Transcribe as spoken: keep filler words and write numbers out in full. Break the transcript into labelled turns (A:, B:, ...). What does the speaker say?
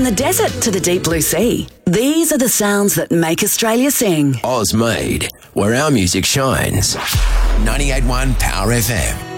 A: From the desert to the deep blue sea, these are the sounds that make Australia sing.
B: Oz Made, where our music shines. ninety-eight point one Power F M.